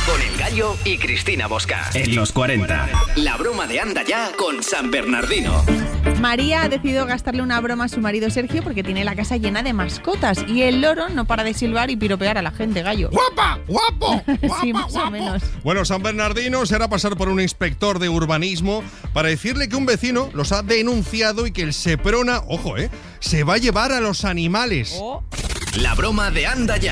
Con El Gallo y Cristina Bosca. En los 40. La broma de Anda Ya con San Bernardino. María ha decidido gastarle una broma a su marido Sergio porque tiene la casa llena de mascotas y el loro no para de silbar y piropear a la gente, Gallo. ¡Guapa! ¡Guapo! Sí, ¡Guapa, más o guapo! menos. Bueno, San Bernardino se hará pasar por un inspector de urbanismo para decirle que un vecino los ha denunciado y que el Seprona, ojo, se va a llevar a los animales. Oh. La broma de Anda Ya.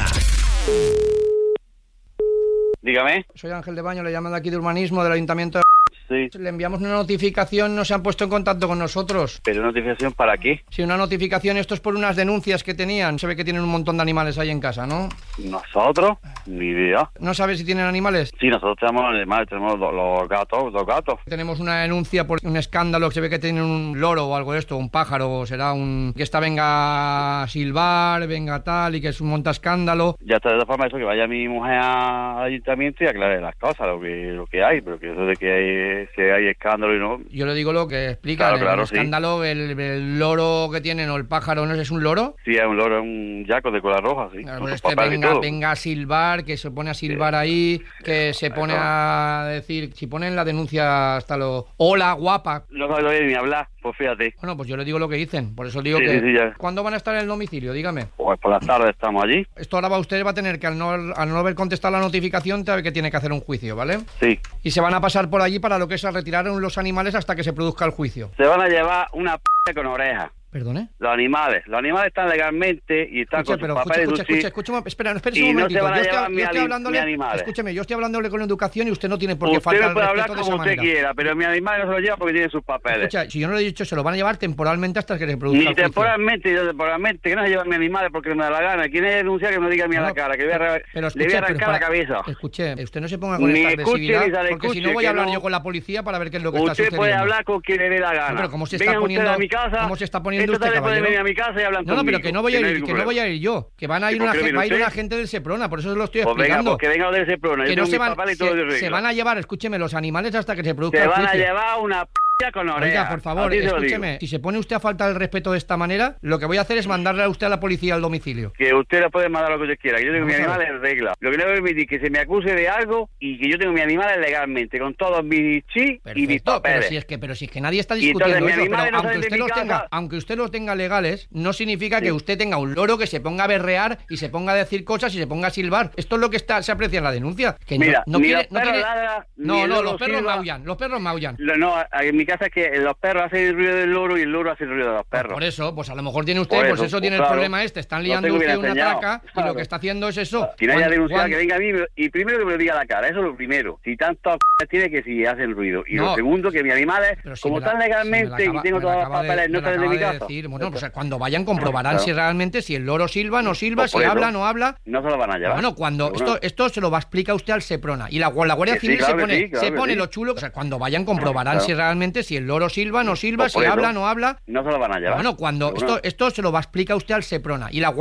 Dígame. Soy Ángel de Baño, le llaman de aquí de urbanismo del ayuntamiento de... Sí. Le enviamos una notificación, no se han puesto en contacto con nosotros. ¿Pero notificación para qué? Sí, una notificación, esto es por unas denuncias que tenían. Se ve que tienen un montón de animales ahí en casa, ¿no? ¿Nosotros? Ni idea. ¿No sabes si tienen animales? Sí, nosotros tenemos animales, tenemos los gatos. Tenemos una denuncia por un escándalo que se ve que tienen un loro o algo de esto, un pájaro, será un... que está venga a silbar, venga tal, y que es un monta escándalo. Ya está, de todas formas, eso, que vaya mi mujer al ayuntamiento y aclare las cosas, lo que hay, pero que eso de que hay escándalo y no... Yo le digo lo que explica, Claro, el escándalo, sí. el loro que tienen, o el pájaro, ¿no es un loro? Sí, es un loro, es un yaco de cola roja, sí. Claro, Con pues sus papeles y todo. venga a silbar, que se pone a silbar ahí, que se pone a decir, si ponen la denuncia hasta lo... Hola, guapa. No sabe ni hablar, pues fíjate. Bueno, pues yo le digo lo que dicen, por eso digo Sí, que... sí, ya. ¿Cuándo van a estar en el domicilio? Dígame. Pues por las tardes estamos allí. Esto ahora usted va a tener que, al no haber contestado la notificación, sabe que tiene que hacer un juicio, ¿vale? Sí. Y se van a pasar por allí para lo que es a retirar los animales hasta que se produzca el juicio. Se van a llevar una con oreja. ¿Perdone? Los animales están legalmente y están con sus papeles. Escúchame, espera un y no momentito. se van a Yo llevar estoy hablándole, mi animales. escúcheme, yo estoy hablándole con educación y usted no tiene por qué Usted faltar me puede el hablar respeto de como esa usted manera. quiera, pero mi animal no se lo lleva porque tiene sus papeles. Escucha, si yo no le he dicho, se lo van a llevar temporalmente hasta que se produzca Ni el juicio. temporalmente, que no se llevan mis animales porque me da la gana. ¿Quién es denunciar que me diga a mí a la cara? Que le voy a arrancar la cabeza. Escuche, usted no se ponga con Ni esta escuche, agresividad, ni se porque si no escuche, voy a que hablar no. yo con la policía para ver qué es lo que está Usted sucediendo. puede hablar con quien le dé la gana. No, pero ¿cómo se está Vengan poniendo, ustedes a mi casa, cómo se está poniendo esta usted, tarde pueden caballero? venir a mi casa y hablan No, conmigo. pero que no voy a hay ir, ningún que no voy a ir yo, que van a ir ¿Y por qué viene va a ir usted? una gente del Seprona, por eso se lo estoy Pues venga, explicando. pues que venga de ese plano. Yo Que tengo no se mis van, papeles y todo de se regla. van a llevar, escúcheme, los animales hasta que se produzca Se el van a juicio. llevar una con oreja. Oiga, por favor, Así se lo digo. escúcheme, si se pone usted a faltar el respeto de esta manera, lo que voy a hacer es mandarle a usted a la policía al domicilio. Que usted le puede mandar lo que usted quiera, que yo tengo mi Vamos a animal en regla. Lo que no voy a permitir que se me acuse de algo y que yo tengo mi animal legalmente, con todos mis chis y mis Perfecto, papeles. pero si es que nadie está Y entonces discutiendo mis eso, pero animales no salen de mi casa. aunque usted los tenga legales, no significa que usted tenga un loro que se ponga a berrear y se ponga a decir cosas y se ponga a silbar. Esto es lo que se aprecia en la denuncia. Que Mira, no ni quiere, los perros ladran, ni el los loro perros silba. maullan, los perros maullan. No, en mi casa es que los perros hacen el ruido del loro y el loro hace el ruido de los perros. Por eso, pues a lo mejor tiene usted, Por pues eso, eso tiene claro. el problema este, están Lo liando tengo usted bien una enseñado, traca y claro. lo que está haciendo es eso. Quien haya denunciado Cuando- que venga a mí y primero que me lo diga a la cara, eso es lo primero. Si tanto tiene que si hacen ruido. Y No. lo segundo, que mis animales, Pero si como me la- están legalmente si me la y tengo me la todos los acaba de- papeles, no me la salen de mi acaba de casa. decir. Bueno, pues cuando vayan comprobarán Claro. si realmente si el loro silba, no silba, Pues si por eso. habla, no habla. No se lo van a llevar. Bueno, cuando Seguro. esto se lo va a explicar usted al Seprona y la Guardia Que sí, Civil claro se que pone, sí, claro se que pone sí. lo chulo, o sea, cuando vayan comprobarán Claro. si realmente si el loro silba, no silba, Pues si por eso. habla, no habla. No se lo van a llevar. Bueno, cuando Seguro. esto se lo va a explicar usted al Seprona y la